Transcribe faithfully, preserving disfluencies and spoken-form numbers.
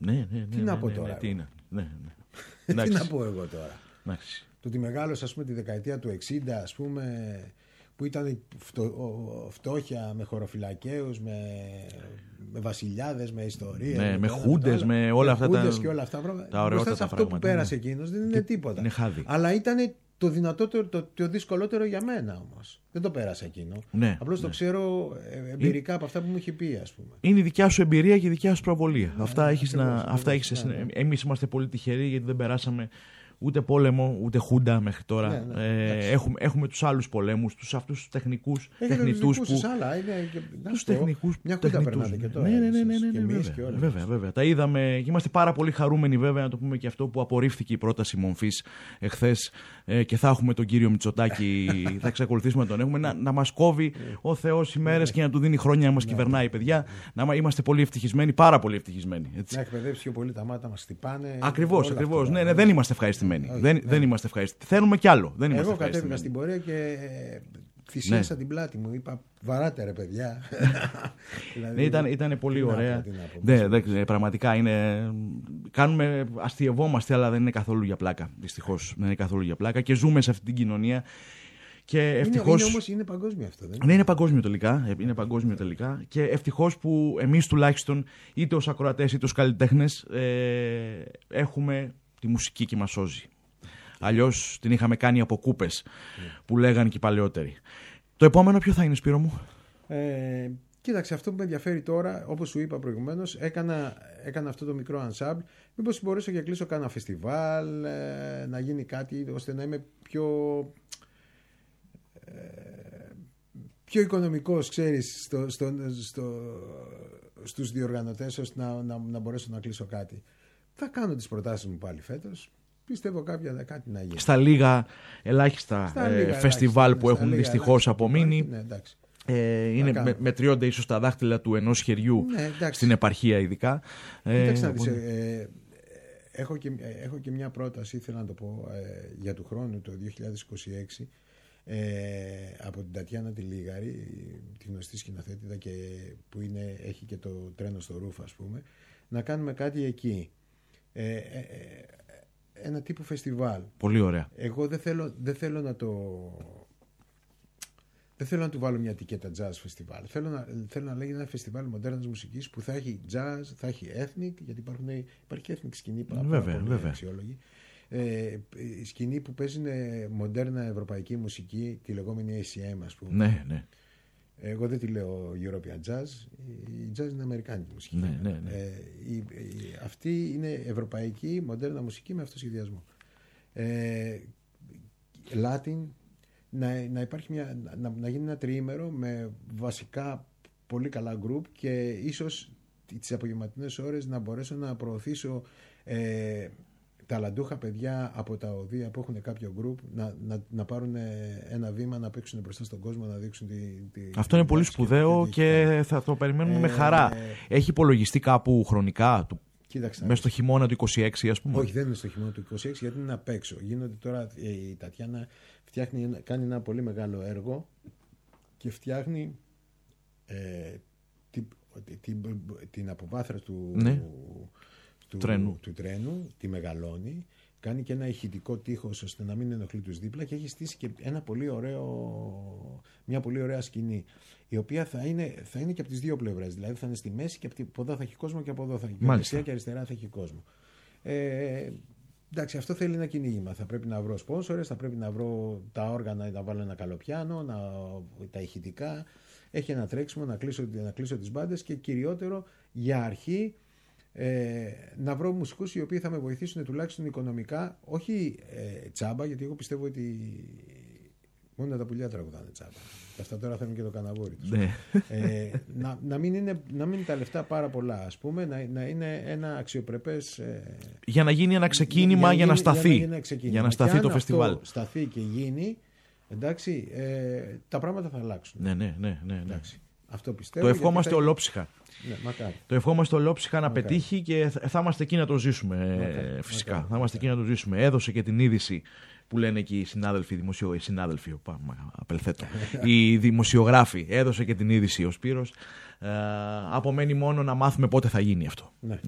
Ναι, ναι, ναι. Τι ναι, να ναι, πω ναι, τώρα. ναι, τι είναι. Ναι, ναι. Τι να πω εγώ τώρα. Εντάξει. Το ότι μεγάλωσα, ας πούμε, τη δεκαετία του εξήντα, ας πούμε, που ήταν φτω, φτώχεια με χωροφυλακαίους, με, με βασιλιάδες, με ιστορίες. Ναι, με, με ένα, χούντες, με, με όλα με αυτά χούντες τα, και όλα αυτά τα πράγματα. τα ωραιότατα αυτό πράγματα. που πέρασε ναι. εκείνος δεν είναι και τίποτα. Είναι χάδι. Αλλά ήταν το δυνατότερο, το, το δυσκολότερο για μένα όμως. Δεν το πέρασα εκείνο. Ναι, Απλώς ναι. το ξέρω εμπειρικά από αυτά που μου έχει πει, ας πούμε. Είναι η δικιά σου εμπειρία και η δικιά σου προβολή. Ναι, αυτά ναι, έχεις ακριβώς, να. ακριβώς, Αυτά έχεις, ναι, ναι. Εμείς είμαστε πολύ τυχεροί γιατί δεν περάσαμε ούτε πόλεμο, ούτε χούντα μέχρι τώρα. Ναι, ναι, ε, έχουμε, έχουμε τους άλλους πολέμους, τους αυτούς τους τεχνικούς, τεχνητούς που... Τους άλλα, είναι, τους τεχνικούς, μια χούντα τεχνητούς. περνάτε και τώρα. Ναι, ναι, ναι, ναι, ναι, και ναι, εμείς βέβαια, και όλα. βέβαια, βέβαια. Τα είδαμε και είμαστε πάρα πολύ χαρούμενοι βέβαια να το πούμε και αυτό που απορρίφθηκε η πρόταση μομφής εχθές ε, και θα έχουμε τον κύριο Μητσοτάκη, θα εξακολουθήσουμε να τον έχουμε, να, να μας κόβει ο Θεός ημέρες και να του δίνει χρόνια να μας κυβερνάει, παιδιά. Να είμαστε πολύ ευτυχισμένοι, πάρα πολύ ευτυχισμένοι. Έτσι. Να εκπαιδεύσει πιο πολύ τα μάτια μας χτυπάνε. Ακριβώς, ακριβώς. Αυτό, Ναι, ναι, δεν είμαστε ευχαριστημένοι. Όχι, δεν, ναι. δεν είμαστε ευχαριστημένοι. Θέλουμε κι άλλο. Δεν είμαστε Εγώ κατέβηκα ευχαριστημένοι. στην πορεία και θυσίασα Ναι. την πλάτη μου. Είπα βαράτε ρε παιδιά. δηλαδή, Ναι, ήταν, ήταν πολύ τι να ωραία. πω, τι να πω, Ναι, δε, πραγματικά είναι. Κάνουμε, αστειευόμαστε, αλλά δεν είναι καθόλου για πλάκα. Δυστυχώς. Δεν είναι καθόλου για πλάκα και ζούμε σε αυτή την κοινωνία. Και ευτυχώς. Είναι, είναι όμως είναι παγκόσμιο αυτό. Δεν είναι? Ναι, είναι παγκόσμιο τελικά. Είναι παγκόσμιο τελικά. Και ευτυχώς που εμείς τουλάχιστον, είτε ως ακροατές είτε ως καλλιτέχνες, ε, έχουμε τη μουσική και μας σώζει. Αλλιώς την είχαμε κάνει από κούπες yeah. που λέγανε και οι παλαιότεροι. Το επόμενο ποιο θα είναι, Σπύρο μου? Ε, κοίταξε, αυτό που με ενδιαφέρει τώρα, όπως σου είπα προηγουμένως, έκανα, έκανα αυτό το μικρό ensemble. Μήπως μπορέσω και κλείσω κάνα φεστιβάλ, ε, να γίνει κάτι ώστε να είμαι πιο... Ε, πιο οικονομικός, ξέρεις, στο, στο, στο, στους διοργανωτές, ώστε να, να, να μπορέσω να κλείσω κάτι. Θα κάνω τις προτάσεις μου πάλι φέτος. Πιστεύω κάποια κάτι να γίνει. Στα λίγα ελάχιστα Στα ε, λίγα, φεστιβάλ ελάχιστα, που στα έχουν λίγα, δυστυχώς απομείνει. Ναι, εντάξει. Ε, είναι, με, μετριώνται ίσως τα δάχτυλα του ενός χεριού ναι, στην επαρχία ειδικά. Κοίταξε ε, να δεις, ε, έχω, και, έχω και μια πρόταση, ήθελα να το πω, ε, για του χρόνου, το δύο χιλιάδες είκοσι έξι, ε, από την Τατιάνα τη Λίγαρη, τη γνωστή σκηνοθέτηδα και που είναι, έχει και το τρένο στο ρούφ, ας πούμε, να κάνουμε κάτι εκεί. Ε, ε, ε, ένα τύπου φεστιβάλ. Πολύ ωραία. Εγώ δεν θέλω, δεν θέλω να το... Δεν θέλω να του βάλω μια ετικέτα jazz φεστιβάλ. Θέλω να, θέλω να λέγεται ένα φεστιβάλ μοντέρνας μουσικής που θα έχει jazz, θα έχει ethnic, γιατί υπάρχουν, υπάρχει και ethnic σκηνή πάρα, βέβαια, πάρα βέβαια. αξιόλογη. Ε, η σκηνή που παίζει μοντέρνα ευρωπαϊκή μουσική, τη λεγόμενη έι σι εμ, ας πούμε. Ναι, ναι. Εγώ δεν τη λέω European Jazz. Η jazz είναι αμερικάνικη μουσική. Ναι, ναι, ναι. Ε, η, η, αυτή είναι ευρωπαϊκή μοντέρνα μουσική με αυτοσχεδιασμό. Ε, Latin. Να, να, υπάρχει μια, να, να γίνει ένα τριήμερο με βασικά πολύ καλά γκρουπ και ίσως τις απογευματινές ώρες να μπορέσω να προωθήσω ε, ταλαντούχα παιδιά από τα οδεία που έχουν κάποιο γκρουπ να, να, να πάρουν ένα βήμα, να παίξουν μπροστά στον κόσμο, να δείξουν τη... τη Αυτό είναι πολύ σπουδαίο και, και θα το περιμένουμε ε, με χαρά. Ε, Έχει υπολογιστεί κάπου χρονικά του? Κοίταξε, μέσα στο χειμώνα του είκοσι έξι, ας πούμε. Όχι, δεν είναι στο χειμώνα του είκοσι έξι, γιατί είναι απ' έξω. Γίνονται τώρα, η Τατιάνα φτιάχνει, κάνει ένα πολύ μεγάλο έργο και φτιάχνει ε, την, την, την αποβάθρα του, ναι. του, τρένου. του τρένου, τη μεγαλώνει, κάνει και ένα ηχητικό τείχος ώστε να μην ενοχλεί τους δίπλα και έχει στήσει και ένα πολύ ωραίο, μια πολύ ωραία σκηνή, η οποία θα είναι, θα είναι και από τις δύο πλευρές, δηλαδή θα είναι στη μέση και από εδώ θα έχει κόσμο και από εδώ θα έχει κόσμο. Δεξιά και αριστερά θα έχει κόσμο. Ε, εντάξει, αυτό θέλει ένα κυνήγημα. Θα πρέπει να βρω σπόνσορες, θα πρέπει να βρω τα όργανα, να βάλω ένα καλό πιάνο, να, τα ηχητικά. Έχει ένα τρέξιμο να κλείσω, να κλείσω τις μπάντες και κυριότερο για αρχή ε, να βρω μουσικούς οι οποίοι θα με βοηθήσουν τουλάχιστον οικονομικά, όχι ε, τσάμπα, γιατί εγώ πιστεύω ότι μόνο τα πουλιά τραγουδάνε τσάμπα. Και αυτά τώρα θέλουν και το καναβόρι τους. Ναι. Ε, να, να, μην είναι, να μην είναι τα λεφτά πάρα πολλά, ας πούμε, να, να είναι ένα αξιοπρεπές... Ε, για να γίνει ένα ξεκίνημα, για, για, να, γίνει, σταθεί, για, να, για να σταθεί και το αν φεστιβάλ. Αυτό σταθεί και γίνει, εντάξει, ε, τα πράγματα θα αλλάξουν. Ναι, ναι, ναι, ναι, ναι. Εντάξει, αυτό πιστεύω. Το ευχόμαστε θα... ολόψυχα. Ναι, μακάρι. Το ευχόμαστε ολόψυχα να μακάρι. πετύχει και θα είμαστε εκεί να το ζήσουμε. Μακάρι. Φυσικά. Μακάρι. Θα είμαστε εκεί να το ζήσουμε. Έδωσε και την είδηση που λένε εκεί οι συνάδελφοι, δημοσιο... οι συνάδελφοι, απελθέτω, οι δημοσιογράφοι. Έδωσε και την είδηση ο Σπύρος. Ε, απομένει μόνο να μάθουμε πότε θα γίνει αυτό. Ναι.